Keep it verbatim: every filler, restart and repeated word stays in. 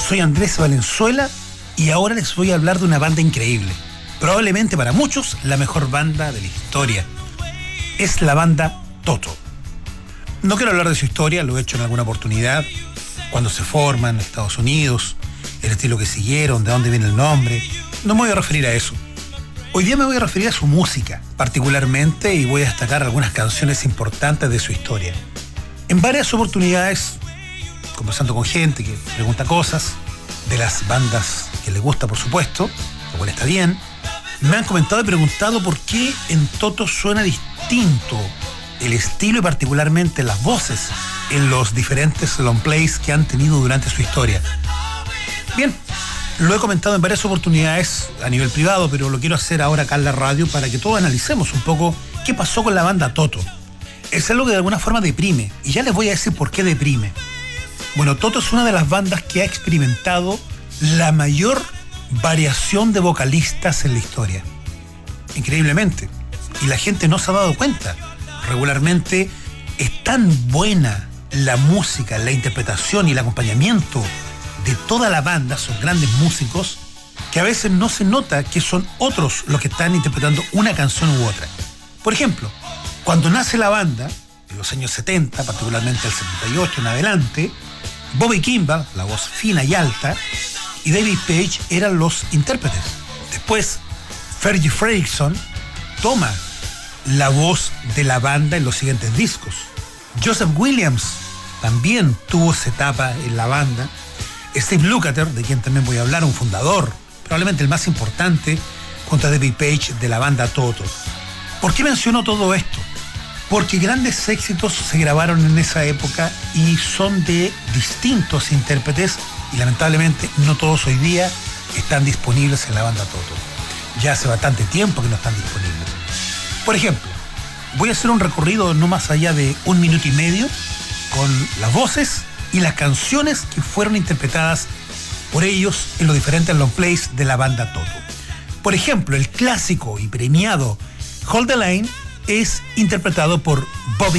soy Andrés Valenzuela y ahora les voy a hablar de una banda increíble. Probablemente para muchos la mejor banda de la historia. Es la banda Toto. No quiero hablar de su historia, lo he hecho en alguna oportunidad, cuando se forman en Estados Unidos, el estilo que siguieron, de dónde viene el nombre. No me voy a referir a eso. Hoy día me voy a referir a su música, particularmente, y voy a destacar algunas canciones importantes de su historia. En varias oportunidades, conversando con gente que pregunta cosas, de las bandas que les gusta, por supuesto, lo cual está bien, me han comentado y preguntado por qué en Toto suena distinto el estilo y particularmente las voces en los diferentes long plays que han tenido durante su historia. Bien, lo he comentado en varias oportunidades a nivel privado, pero lo quiero hacer ahora acá en la radio para que todos analicemos un poco qué pasó con la banda Toto. Es algo que de alguna forma deprime, y ya les voy a decir por qué deprime. Bueno, Toto es una de las bandas que ha experimentado la mayor variación de vocalistas en la historia. Increíblemente. Y la gente no se ha dado cuenta. Regularmente es tan buena la música, la interpretación y el acompañamiento de toda la banda, son grandes músicos, que a veces no se nota que son otros los que están interpretando una canción u otra. Por ejemplo, cuando nace la banda, en los años setenta, particularmente el setenta y ocho en adelante, Bobby Kimball, la voz fina y alta, y David Paich eran los intérpretes. Después, Fergie Frederiksen toma la voz de la banda en los siguientes discos. Joseph Williams también tuvo esa etapa en la banda. Steve Lukather, de quien también voy a hablar, un fundador, probablemente el más importante, junto a David Paich de la banda Toto. ¿Por qué menciono todo esto? Porque grandes éxitos se grabaron en esa época y son de distintos intérpretes y lamentablemente no todos hoy día están disponibles en la banda Toto. Ya hace bastante tiempo que no están disponibles. Por ejemplo, voy a hacer un recorrido no más allá de un minuto y medio con las voces y las canciones que fueron interpretadas por ellos en los diferentes long plays de la banda Toto. Por ejemplo, el clásico y premiado Hold the Line es interpretado por Bobby